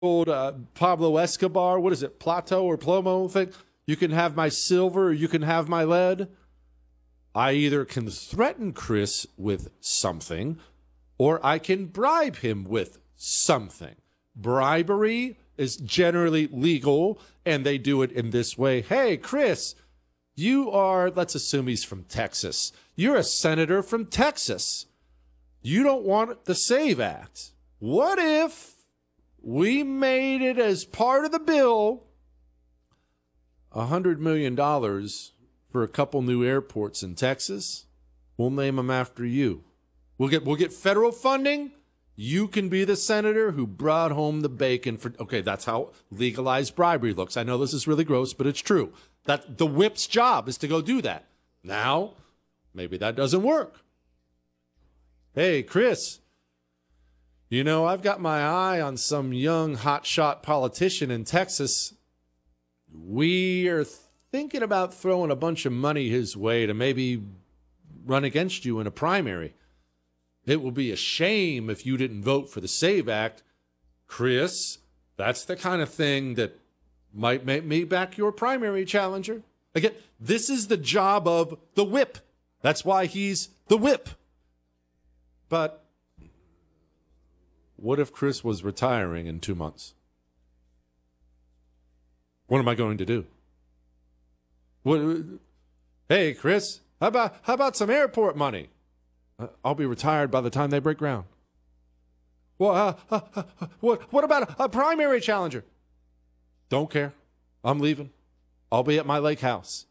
old Pablo Escobar, what is it, Plato or Plomo thing? You can have my silver or you can have my lead. I either can threaten Chris with something or I can bribe him with something. Bribery is generally legal, and they do it in this way. Hey, Chris, you are, let's assume he's from Texas. You're a senator from Texas. You don't want the SAVE Act. What if we made it as part of the bill $100 million for a couple new airports in Texas? We'll name them after you. We'll get federal funding. You can be the senator who brought home the bacon for. Okay, that's how legalized bribery looks. I know this is really gross, but it's true. That the whip's job is to go do that. Now, maybe that doesn't work. Hey, Chris, you know, I've got my eye on some young hotshot politician in Texas. We are thinking about throwing a bunch of money his way to maybe run against you in a primary. It will be a shame if you didn't vote for the SAVE Act. Chris, that's the kind of thing that might make me back your primary challenger. Again, this is the job of the whip. That's why he's the whip. But what if Chris was retiring in 2 months? What am I going to do? Hey, Chris, how about some airport money? I'll be retired by the time they break ground. Well, what about a primary challenger? Don't care. I'm leaving. I'll be at my lake house.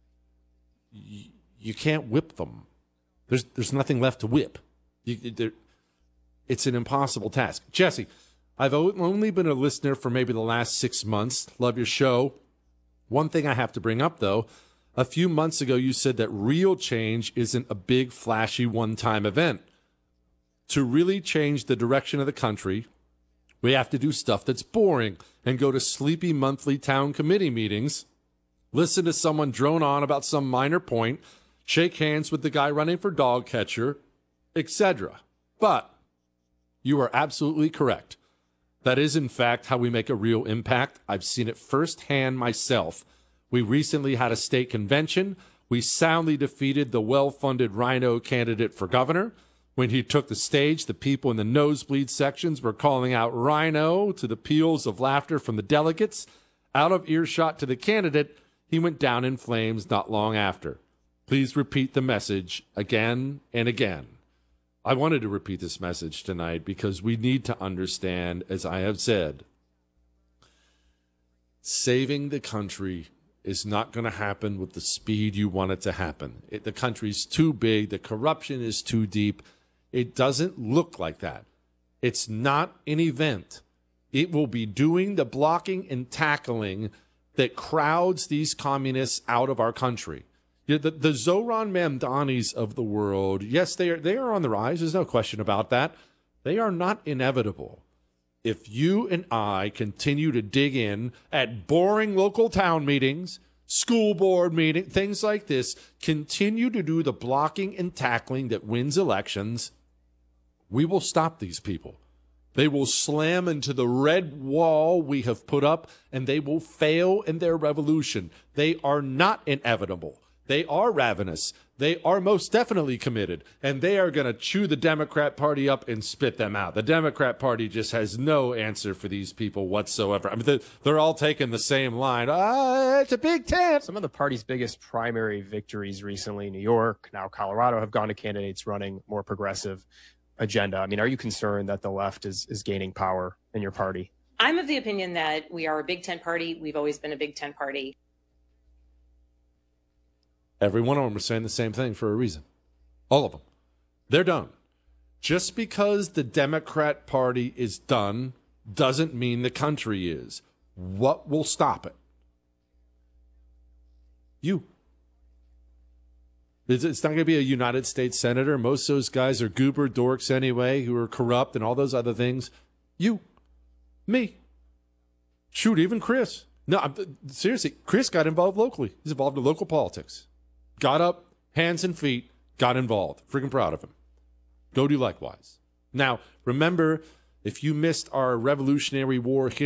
You can't whip them. There's nothing left to whip. It's an impossible task. Jesse, I've only been a listener for maybe the last 6 months. Love your show. One thing I have to bring up, though, a few months ago you said that real change isn't a big, flashy, one-time event. To really change the direction of the country, we have to do stuff that's boring and go to sleepy monthly town committee meetings, listen to someone drone on about some minor point, shake hands with the guy running for dog catcher, etc. But you are absolutely correct. That is, in fact, how we make a real impact. I've seen it firsthand myself. We recently had a state convention. We soundly defeated the well-funded Rhino candidate for governor. When he took the stage, the people in the nosebleed sections were calling out Rhino to the peals of laughter from the delegates. Out of earshot to the candidate, he went down in flames not long after. Please repeat the message again and again. I wanted to repeat this message tonight because we need to understand, as I have said, saving the country is not going to happen with the speed you want it to happen. The country's too big. The corruption is too deep. It doesn't look like that. It's not an event. It will be doing the blocking and tackling that crowds these communists out of our country. The Zoran Mamdanis of the world, yes, they are on the rise. There's no question about that. They are not inevitable. If you and I continue to dig in at boring local town meetings, school board meetings, things like this, continue to do the blocking and tackling that wins elections, we will stop these people. They will slam into the red wall we have put up, and they will fail in their revolution. They are not inevitable. They are ravenous. They are most definitely committed, and they are going to chew the Democrat Party up and spit them out. The Democrat Party just has no answer for these people whatsoever. I mean, they're all taking the same line. It's a big tent. Some of the party's biggest primary victories recently, New York, now Colorado, have gone to candidates running more progressive agenda. I mean, are you concerned that the left is gaining power in your party? I'm of the opinion that we are a big tent party. We've always been a big tent party. Every one of them are saying the same thing for a reason. All of them. They're done. Just because the Democrat Party is done doesn't mean the country is. What will stop it? You. It's not going to be a United States senator. Most of those guys are goober dorks anyway, who are corrupt and all those other things. You. Me. Shoot, even Chris. No, seriously, Chris got involved locally. He's involved in local politics. Got up, hands and feet, got involved. Freaking proud of him. Go do likewise. Now, remember, If you missed our Revolutionary War